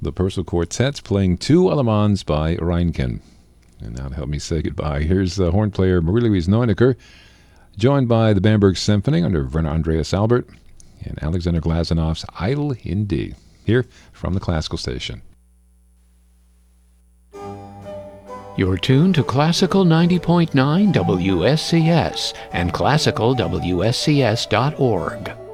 the Purcell Quartets playing Two Allemands by Reinken. And now to help me say goodbye, here's horn player Marie-Louise Neunecker, joined by the Bamberg Symphony under Werner Andreas Albert and Alexander Glazonov's Idle in D, here from the Classical Station. You're tuned to Classical 90.9 WSCS and classicalwscs.org.